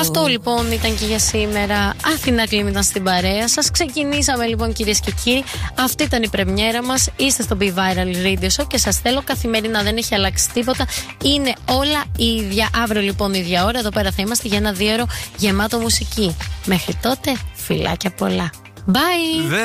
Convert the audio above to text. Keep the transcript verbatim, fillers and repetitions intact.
Αυτό λοιπόν ήταν και για σήμερα. Αθηνά Κλίμ ήταν στην παρέα σας. Ξεκινήσαμε λοιπόν, κυρίες και κύριοι. Αυτή ήταν η πρεμιέρα μας. Είστε στο Be Viral Radio Show και σας θέλω καθημερινά. Δεν έχει αλλάξει τίποτα. Είναι όλα ίδια. Αύριο λοιπόν ίδια ώρα εδώ πέρα θα είμαστε για ένα δύο ώρο γεμάτο μουσική. Μέχρι τότε, φιλάκια πολλά. Bye!